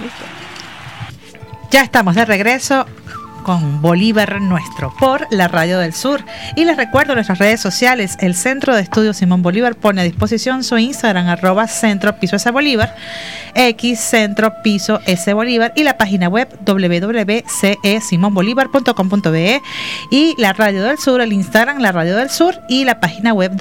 Listo. Ya estamos de regreso con Bolívar Nuestro por la Radio del Sur. Y les recuerdo nuestras redes sociales. El Centro de Estudios Simón Bolívar pone a disposición su Instagram, @centro_S_Bolívar, X Centro_S_Bolívar, y la página web www.cesimonbolivar.com.be, y la Radio del Sur, el Instagram La Radio del Sur, y la página web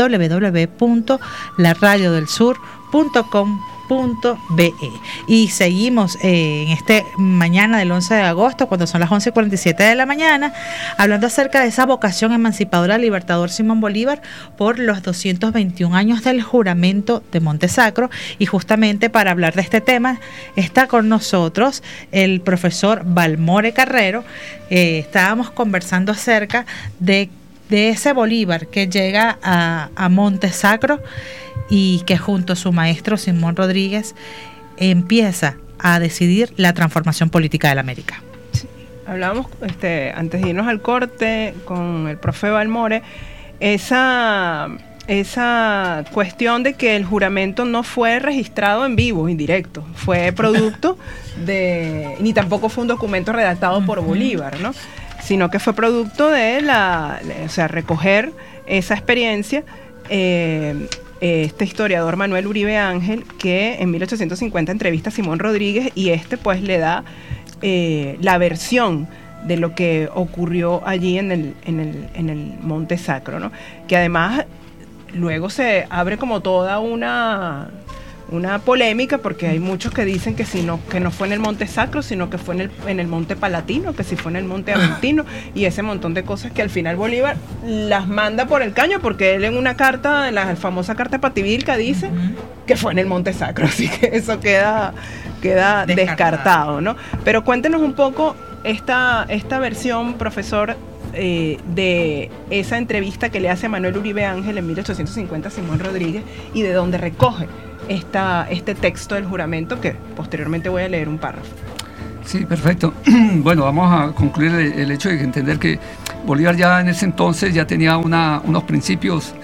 www.laradiodelsur.com.be. Y seguimos en este mañana del 11 de agosto, cuando son las 11:47 de la mañana, hablando acerca de esa vocación emancipadora del libertador Simón Bolívar por los 221 años del juramento de Montesacro. Y justamente para hablar de este tema está con nosotros el profesor Balmore Carrero. Estábamos conversando acerca de ese Bolívar que llega a Montesacro y que junto a su maestro Simón Rodríguez empieza a decidir la transformación política de la América. Sí. Hablábamos antes de irnos al corte con el profe Balmore, esa cuestión de que el juramento no fue registrado en vivo, en directo, fue producto ni tampoco fue un documento redactado por Bolívar, ¿no? Sino que fue producto de recoger esa experiencia. Este historiador Manuel Uribe Ángel, que en 1850 entrevista a Simón Rodríguez, y pues le da la versión de lo que ocurrió allí en el Monte Sacro, ¿no? Que además luego se abre como toda una polémica, porque hay muchos que dicen que no fue en el Monte Sacro, sino que fue en el Monte Palatino, que sí fue en el Monte Aventino, y ese montón de cosas que al final Bolívar las manda por el caño, porque él en una carta, en la famosa carta de Pativilca, dice que fue en el Monte Sacro, así que eso queda descartado, ¿no? Pero cuéntenos un poco esta versión, profesor, de esa entrevista que le hace a Manuel Uribe Ángel en 1850 a Simón Rodríguez, y de donde recoge este texto del juramento, que posteriormente voy a leer un párrafo. Sí, perfecto. Bueno, vamos a concluir el hecho de entender que Bolívar ya en ese entonces ya tenía unos principios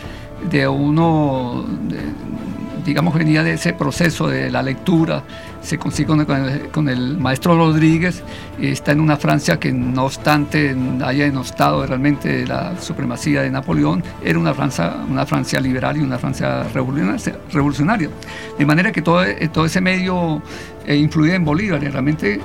digamos, venía de ese proceso de la lectura, se consigue con el maestro Rodríguez, está en una Francia que, no obstante haya denostado realmente la supremacía de Napoleón, era una Francia liberal y una Francia revolucionaria. De manera que todo ese medio influía en Bolívar, y realmente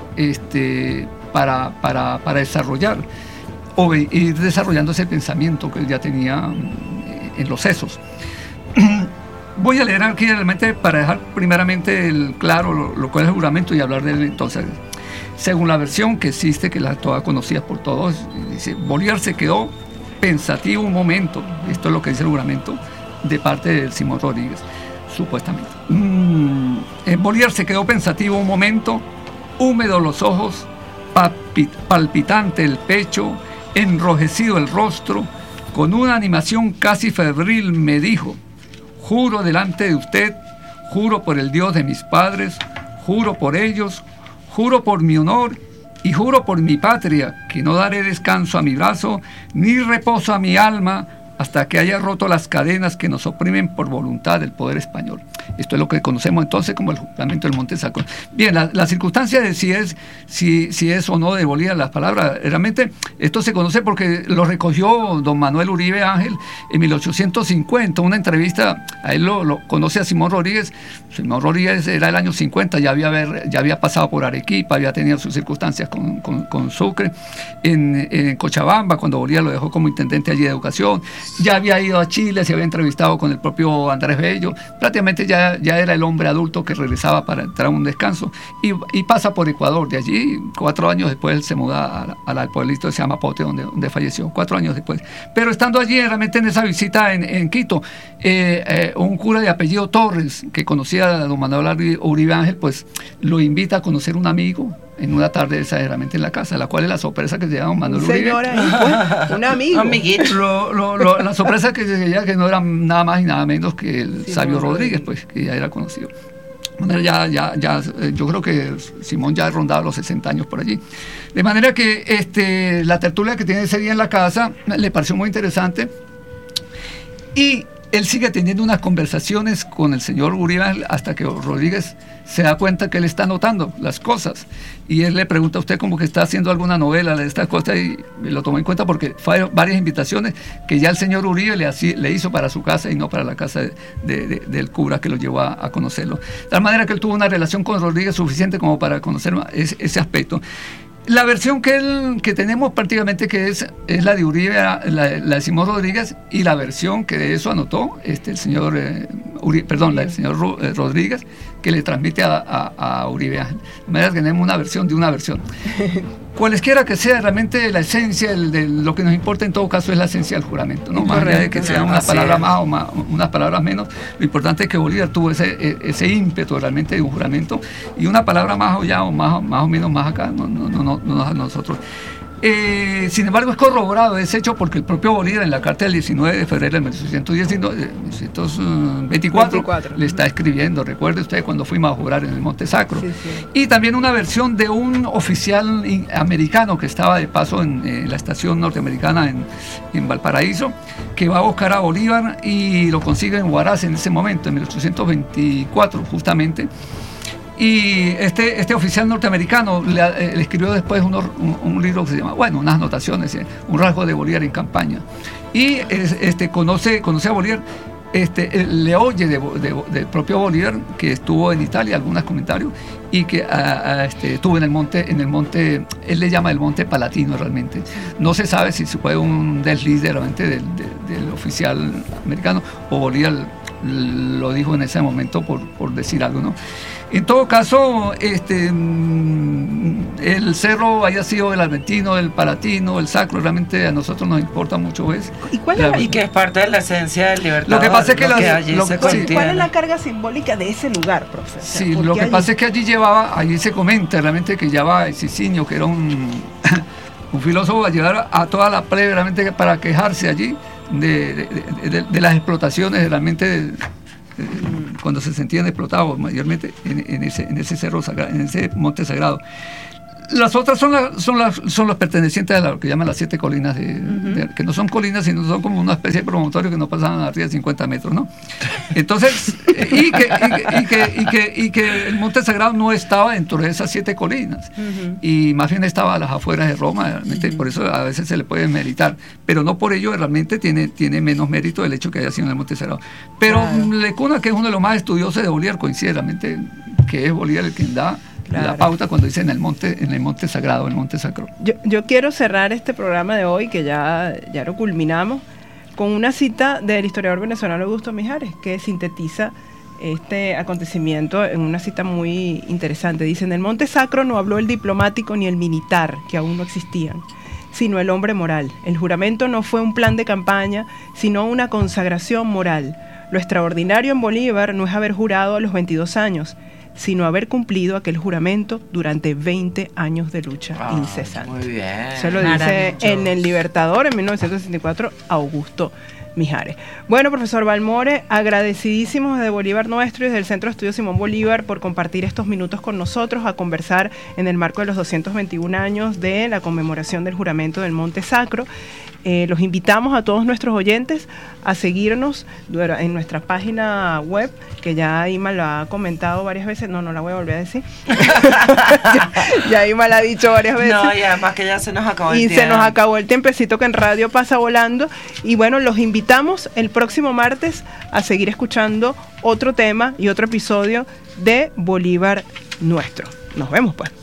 para desarrollar o ir desarrollando ese pensamiento que él ya tenía en los sesos. Voy a leer aquí realmente para dejar primeramente claro lo que es el juramento y hablar de él. Entonces, según la versión que existe, que la toda conocida por todos, dice: Bolívar se quedó pensativo un momento. Esto es lo que dice el juramento de parte de Simón Rodríguez, supuestamente. Bolívar se quedó pensativo un momento, húmedos los ojos, palpitante el pecho, enrojecido el rostro, con una animación casi febril me dijo: juro delante de usted, juro por el Dios de mis padres, juro por ellos, juro por mi honor y juro por mi patria, que no daré descanso a mi brazo, ni reposo a mi alma, hasta que haya roto las cadenas que nos oprimen por voluntad del poder español. Esto es lo que conocemos entonces como el juramento del Monte Sacro. Bien, la circunstancia de si es o no de Bolívar las palabras, realmente esto se conoce porque lo recogió don Manuel Uribe Ángel en 1850, una entrevista. A él lo conoce a Simón Rodríguez. Simón Rodríguez era el año 50, ya había pasado por Arequipa, había tenido sus circunstancias con Sucre, en Cochabamba, cuando Bolívar lo dejó como intendente allí de educación. Ya había ido a Chile, se había entrevistado con el propio Andrés Bello, prácticamente ya era el hombre adulto que regresaba para entrar a un descanso, y pasa por Ecuador. De allí, 4 años después, él se muda al pueblito que se llama Pote, donde falleció, 4 años después. Pero estando allí, realmente en esa visita en Quito, un cura de apellido Torres, que conocía a don Manuel Uribe Ángel, pues lo invita a conocer un amigo en una tarde exageradamente en la casa, la cual es la sorpresa que se llama Manuel Uribe. Señora, un amigo. La sorpresa que se veía que no era nada más y nada menos que el Sabio Rodríguez, pues, que ya era conocido. Yo creo que Simón ya rondaba los 60 años por allí. De manera que la tertulia que tiene ese día en la casa le pareció muy interesante, y él sigue teniendo unas conversaciones con el señor Uribe hasta que Rodríguez se da cuenta que él está anotando las cosas. Y él le pregunta a usted como que está haciendo alguna novela de estas cosas, y lo tomó en cuenta porque fue varias invitaciones que ya el señor Uribe le hizo para su casa y no para la casa del cura que lo llevó a conocerlo. De tal manera que él tuvo una relación con Rodríguez suficiente como para conocer ese aspecto. La versión que tenemos prácticamente que es la de Uribe, la de Simón Rodríguez, y la versión que de eso anotó el señor la del señor Rodríguez, que le transmite a Uribe Ángel. De manera que tenemos una versión de una versión. Cualesquiera que sea realmente la esencia de lo que nos importa en todo caso es la esencia del juramento, ¿no? Más allá de que sean unas palabras más o unas palabras menos, lo importante es que Bolívar tuvo ese ímpetu realmente de un juramento, y una palabra más allá o más o menos más acá no nos da a nosotros. Sin embargo, es corroborado ese hecho porque el propio Bolívar en la carta del 19 de febrero de 1924 le está escribiendo, recuerde usted cuando fuimos a jurar en el Monte Sacro. Sí. Y también una versión de un oficial americano que estaba de paso en la estación norteamericana en Valparaíso, que va a buscar a Bolívar y lo consigue en Huaraz en ese momento, en 1824 justamente. Y este oficial norteamericano le escribió después un libro que se llama, unas anotaciones, un rasgo de Bolívar en campaña. Y conoce a Bolívar, le oye del propio Bolívar, que estuvo en Italia, algunos comentarios, y que estuvo en el monte, él le llama el Monte Palatino realmente. No se sabe si fue un desliz realmente del oficial americano, o Bolívar lo dijo en ese momento por decir algo, ¿no? En todo caso, el cerro haya sido el Aventino, el Palatino, el Sacro, realmente a nosotros nos importa mucho eso. Y que es parte de la esencia del Libertador. Lo que pasa es que ¿cuál es la carga simbólica de ese lugar, profesor? Sí, lo que pasa es que allí se comenta realmente que llevaba Cicinio, que era un filósofo, a llevar a toda la plebe realmente para quejarse allí de las explotaciones realmente cuando se sentían explotados mayormente en ese cerro sagrado, en ese monte sagrado. Las otras son los pertenecientes a lo que llaman las 7 colinas, que no son colinas, sino son como una especie de promontorio que no pasaban arriba de 50 metros, ¿no? Entonces, y que el monte sagrado no estaba dentro de esas 7 colinas, y más bien estaba a las afueras de Roma, realmente, por eso a veces se le puede meritar, pero no por ello realmente tiene menos mérito el hecho que haya sido en el monte sagrado. Pero Lecuna, que es uno de los más estudiosos de Bolívar, coincide realmente que es Bolívar el quien da la pauta cuando dice en el monte sagrado, el monte sacro. Yo quiero cerrar este programa de hoy, que ya lo culminamos, con una cita del historiador venezolano Augusto Mijares, que sintetiza este acontecimiento en una cita muy interesante. Dice: en el monte sacro no habló el diplomático ni el militar, que aún no existían, sino el hombre moral. El juramento no fue un plan de campaña, sino una consagración moral. Lo extraordinario en Bolívar no es haber jurado a los 22 años, sino haber cumplido aquel juramento durante 20 años de lucha incesante. Muy bien. Se lo dice en El Libertador, en 1964, Augusto Mijares. Bueno, profesor Balmore, agradecidísimos desde Bolívar Nuestro y desde el Centro de Estudios Simón Bolívar por compartir estos minutos con nosotros a conversar en el marco de los 221 años de la conmemoración del juramento del Monte Sacro. Los invitamos a todos nuestros oyentes a seguirnos en nuestra página web, que ya Ima lo ha comentado varias veces. No la voy a volver a decir. ya Ima la ha dicho varias veces. No, y además que ya se nos acabó el tiempo. Y se nos acabó el tiempecito que en radio pasa volando. Y bueno, los invitamos el próximo martes a seguir escuchando otro tema y otro episodio de Bolívar Nuestro. Nos vemos, pues.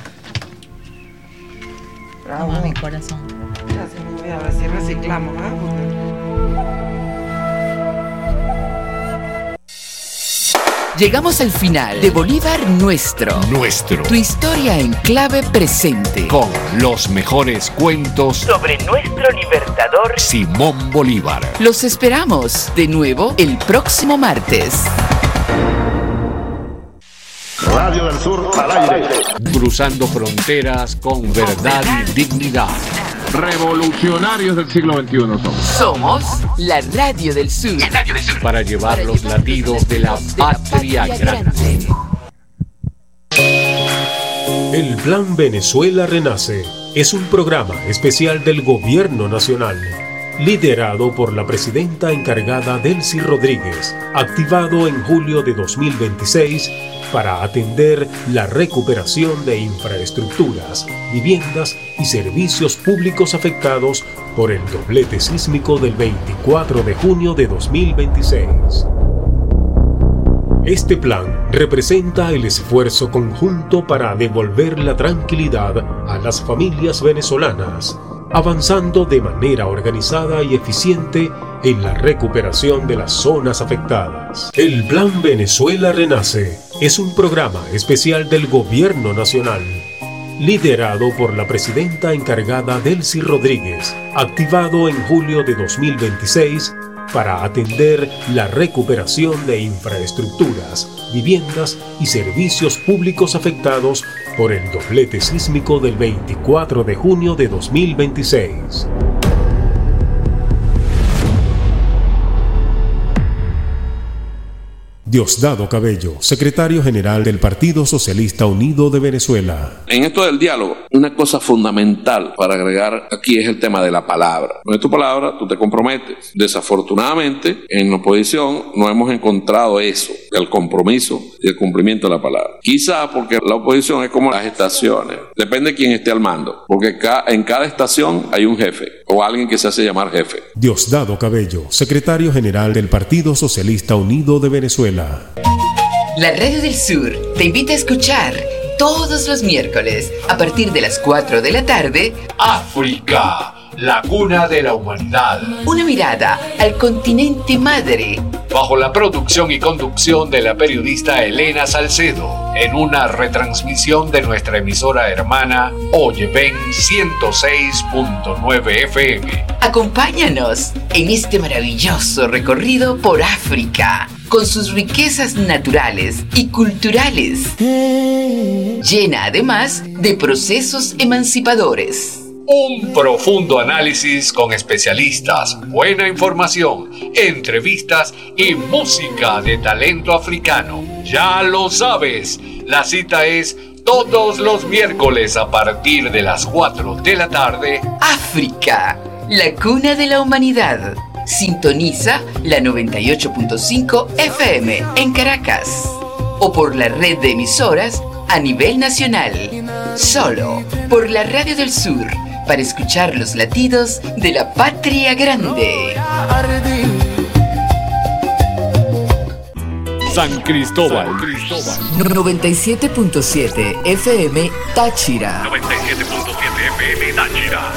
Bravo. Toma mi corazón. A ver si reciclamos, Llegamos al final de Bolívar Nuestro. Tu historia en clave presente. Con los mejores cuentos sobre nuestro libertador Simón Bolívar. Los esperamos de nuevo el próximo martes. Radio del Sur al aire. Cruzando fronteras con verdad y dignidad. Revolucionarios del siglo XXI Somos la Radio del Sur. Para llevar los latidos de la patria grande. El Plan Venezuela Renace es un programa especial del Gobierno Nacional liderado por la presidenta encargada Delcy Rodríguez, activado en julio de 2026 para atender la recuperación de infraestructuras, viviendas y servicios públicos afectados por el doblete sísmico del 24 de junio de 2026. Este plan representa el esfuerzo conjunto para devolver la tranquilidad a las familias venezolanas, avanzando de manera organizada y eficiente en la recuperación de las zonas afectadas. El Plan Venezuela Renace es un programa especial del Gobierno Nacional, liderado por la presidenta encargada Delcy Rodríguez, activado en julio de 2026 para atender la recuperación de infraestructuras, viviendas y servicios públicos afectados por el doblete sísmico del 24 de junio de 2026. Diosdado Cabello, secretario general del Partido Socialista Unido de Venezuela. En esto del diálogo, una cosa fundamental para agregar aquí es el tema de la palabra. Con tu palabra, tú te comprometes. Desafortunadamente, en la oposición no hemos encontrado eso, el compromiso y el cumplimiento de la palabra. Quizá porque la oposición es como las estaciones. Depende de quién esté al mando, porque en cada estación hay un jefe o alguien que se hace llamar jefe. Diosdado Cabello, secretario general del Partido Socialista Unido de Venezuela. La Radio del Sur te invita a escuchar todos los miércoles a partir de las 4 de la tarde África, la cuna de la humanidad. Una mirada al continente madre. Bajo la producción y conducción de la periodista Elena Salcedo, en una retransmisión de nuestra emisora hermana Oyeven 106.9 FM. Acompáñanos en este maravilloso recorrido por África, con sus riquezas naturales y culturales, llena además de procesos emancipadores. Un profundo análisis con especialistas, buena información, entrevistas y música de talento africano. Ya lo sabes, la cita es todos los miércoles a partir de las 4 de la tarde. África, la cuna de la humanidad. Sintoniza la 98.5 FM en Caracas o por la red de emisoras a nivel nacional. Solo por la Radio del Sur, para escuchar los latidos de la patria grande. San Cristóbal. 97.7 FM Táchira. 97.7 FM Táchira.